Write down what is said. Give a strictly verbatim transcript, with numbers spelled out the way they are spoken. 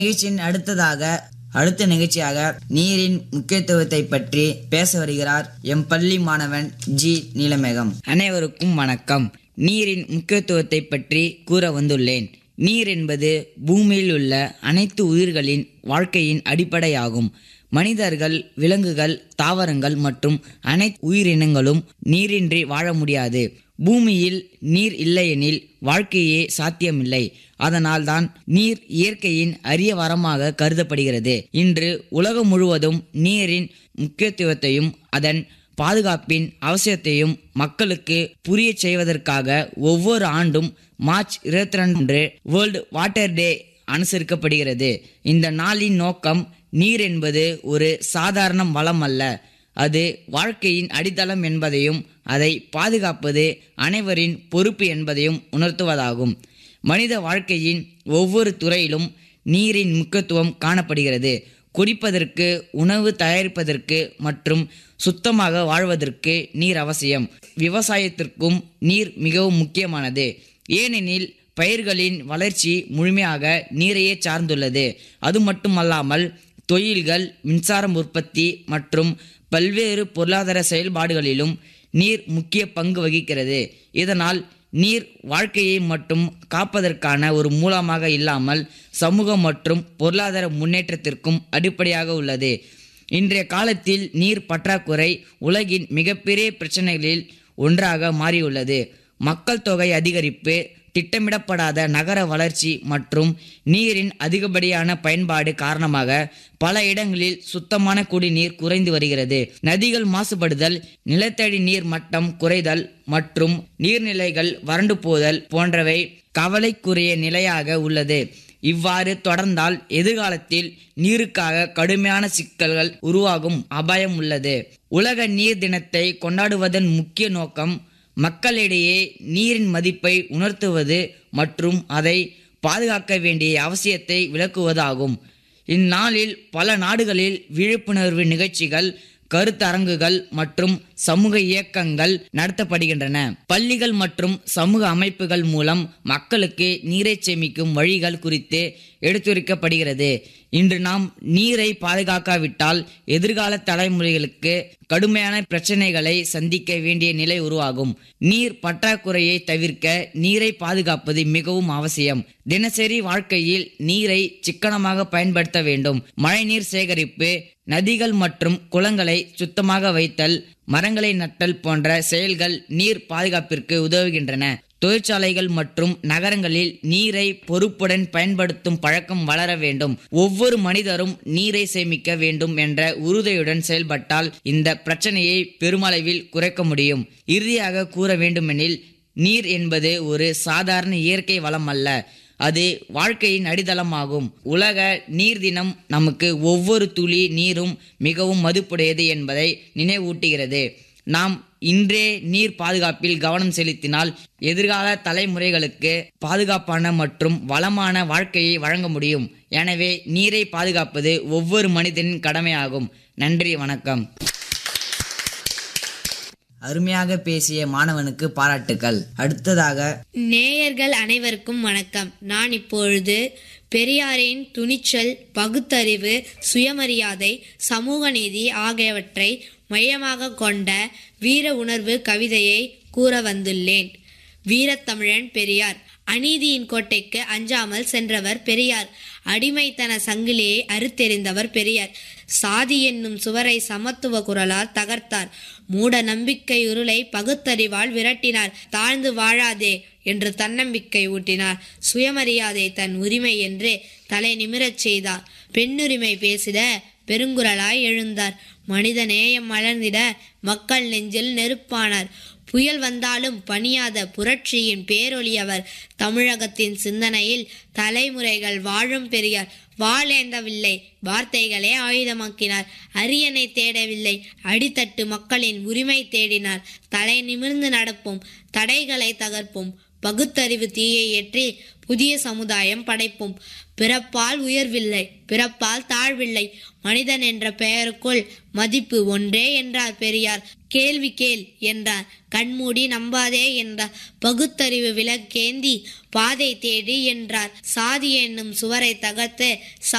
நிகழ்ச்சியின் அடுத்ததாக அடுத்த நிகழ்ச்சியாக நீரின் முக்கியத்துவத்தை பற்றி பேச வருகிறார் எம் பள்ளி மாணவன் ஜி நீலமேகம். அனைவருக்கும் வணக்கம். நீரின் முக்கியத்துவத்தை பற்றி கூற வந்துள்ளேன். நீர் என்பது பூமியில் உள்ள அனைத்து உயிர்களின் வாழ்க்கையின் அடிப்படையாகும். மனிதர்கள், விலங்குகள், தாவரங்கள் மற்றும் அனைத்து உயிரினங்களும் நீரின்றி வாழ முடியாது. பூமியில் நீர் இல்லையெனில் வாழ்க்கையே சாத்தியமில்லை. அதனால்தான் நீர் இயற்கையின் அரிய வரமாக கருதப்படுகிறது. இன்று உலகம் முழுவதும் நீரின் முக்கியத்துவத்தையும் அதன் பாதுகாப்பின் அவசியத்தையும் மக்களுக்கு புரிய செய்வதற்காக ஒவ்வொரு ஆண்டும் மார்ச் இருபத்தி ரெண்டு வேர்ல்டு வாட்டர் டே அனுசரிக்கப்படுகிறது. இந்த நாளின் நோக்கம் நீர் என்பது ஒரு சாதாரண வளம் அல்ல, அது வாழ்க்கையின் அடித்தளம் என்பதையும் அதை பாதுகாப்பது அனைவரின் பொறுப்பு என்பதையும் உணர்த்துவதாகும். மனித வாழ்க்கையின் ஒவ்வொரு துறையிலும் நீரின் முக்கியத்துவம் காணப்படுகிறது. குடிப்பதற்கு, உணவு தயாரிப்பதற்கு மற்றும் சுத்தமாக வாழ்வதற்கு நீர் அவசியம். விவசாயத்திற்கும் நீர் மிகவும் முக்கியமானது. ஏனெனில் பயிர்களின் வளர்ச்சி முழுமையாக நீரையே சார்ந்துள்ளது. அது மட்டுமல்லாமல் தொழில்கள், மின்சாரம் உற்பத்தி மற்றும் பல்வேறு பொருளாதார செயல்பாடுகளிலும் நீர் முக்கிய பங்கு வகிக்கிறது. இதனால் நீர் வாழ்க்கையை மட்டும் காப்பதற்கான ஒரு மூலமாக இல்லாமல் சமூக மற்றும் பொருளாதார முன்னேற்றத்திற்கும் அடிப்படையாக உள்ளது. இன்றைய காலத்தில் நீர் பற்றாக்குறை உலகின் மிகப்பெரிய பிரச்சனைகளில் ஒன்றாக மாறியுள்ளது. மக்கள் தொகை அதிகரிப்பு, திட்டமிடப்படாத நகர வளர்ச்சி மற்றும் நீரின் அதிகப்படியான பயன்பாடு காரணமாக பல இடங்களில் சுத்தமான குடிநீர் குறைந்து வருகிறது. நதிகள் மாசுபடுதல், நிலத்தடி நீர் மட்டம் குறைதல் மற்றும் நீர்நிலைகள் வறண்டு போதல் போன்றவை கவலைக்குரிய நிலையாக உள்ளது. இவ்வாறு தொடர்ந்தால் எதிர்காலத்தில் நீருக்காக கடுமையான சிக்கல்கள் உருவாகும் அபாயம் உள்ளது. உலக நீர் தினத்தை கொண்டாடுவதன் முக்கிய நோக்கம் மக்களிடையே நீரின் மதிப்பை உணர்த்துவது மற்றும் அதை பாதுகாக்க வேண்டிய அவசியத்தை விளக்குவதாகும். இந்நாளில் பல நாடுகளில் விழிப்புணர்வு நிகழ்ச்சிகள், கருத்தரங்குகள் மற்றும் சமூக இயக்கங்கள் நடத்தப்படுகின்றன. பள்ளிகள் மற்றும் சமூக அமைப்புகள் மூலம் மக்களுக்கு நீரை சேமிக்கும் வழிகள் குறித்து எடுத்துரைக்கப்படுகிறது. இன்று நாம் நீரை பாதுகாக்காவிட்டால் எதிர்கால தலைமுறைகளுக்கு கடுமையான பிரச்சனைகளை சந்திக்க வேண்டிய நிலை உருவாகும். நீர் பற்றாக்குறையை தவிர்க்க நீரை பாதுகாப்பது மிகவும் அவசியம். தினசரி வாழ்க்கையில் நீரை சிக்கனமாக பயன்படுத்த வேண்டும். மழைநீர் சேகரிப்பு, நதிகள் மற்றும் குளங்களை சுத்தமாக வைத்தல், மரங்களை நட்டல் போன்ற செயல்கள் நீர் பாதுகாப்பிற்கு உதவுகின்றன. தொழிற்சாலைகள் மற்றும் நகரங்களில் நீரை பொறுப்புடன் பயன்படுத்தும் பழக்கம் வளர வேண்டும். ஒவ்வொரு மனிதரும் நீரை சேமிக்க வேண்டும் என்ற உறுதியுடன் செயல்பட்டால் இந்த பிரச்சனையை பெருமளவில் குறைக்க முடியும். இறுதியாக கூற வேண்டுமெனில், நீர் என்பது ஒரு சாதாரண இயற்கை வளம் அல்ல, அது வாழ்க்கையின் அடித்தளமாகும். உலக நீர் தினம் நமக்கு ஒவ்வொரு துளி நீரும் மிகவும் மதிப்புடையது என்பதை நினைவூட்டுகிறது. நாம் இன்றே நீர் பாதுகாப்பில் கவனம் செலுத்தினால் எதிர்கால தலைமுறைகளுக்கு பாதுகாப்பான மற்றும் வளமான வாழ்க்கையை வழங்க முடியும். எனவே நீரை பாதுகாப்பது ஒவ்வொரு மனிதனின் கடமையாகும். நன்றி, வணக்கம். அருமையாக பேசிய மாணவனுக்கு பாராட்டுக்கள். அடுத்ததாக நேயர்கள் அனைவருக்கும் வணக்கம். நான் இப்பொழுது பெரியாரின் துணிச்சல், பகுத்தறிவு, சுயமரியாதை, சமூக நீதி ஆகியவற்றை மையமாக கொண்ட வீர உணர்வு கவிதையை கூற வந்துள்ளேன். வீரத்தமிழன் பெரியார். அநீதியின் கோட்டைக்கு அஞ்சாமல் சென்றவர் பெரியார். அடிமைத்தன சங்கிலியை அறுத்தெறிந்தவர் பெரியார். சாதி என்னும் சுவரை சமத்துவ குரலால் தகர்த்தார். மூட நம்பிக்கை உருளை பகுத்தறிவால் விரட்டினார். தாழ்ந்து வாழாதே என்று தன்னம்பிக்கை ஊட்டினார். சுயமரியாதை தன் உரிமை என்று தலை நிமிரச் செய்தார். பெண்ணுரிமை பேசிட பெருங்குரலாய் எழுந்தார். மனித நேயம் மலர்ந்திட மக்கள் நெஞ்சில் நெருப்பானார். புயல் வந்தாலும் பணியாத புரட்சியின் பேரொளியவர். தமிழகத்தின் சிந்தனையில் தலைமுறைகள் வாழும் பெரியார். வாழேந்தவில்லை, வார்த்தைகளே ஆயுதமாக்கினார். அரியணை தேடவில்லை, அடித்தட்டு மக்களின் உரிமை தேடினார். தலை நிமிர்ந்து நடப்போம், தடைகளை தகர்ப்போம், பகுத்தறிவு தீயை ஏற்றி புதிய சமுதாயம் படைப்போம். பிறப்பால் உயர்வில்லை, பிறப்பால் தாழ்வில்லை, மனிதன் என்ற பெயருக்குள் மதிப்பு ஒன்றே என்றார் பெரியார். கேள்வி கேள் என்றார், கண்மூடி நம்பாதே என்றார், பகுத்தறிவு விளக்கேந்தி பாதை தேடி என்றார். சாதி என்னும் சுவரை தகர்த்து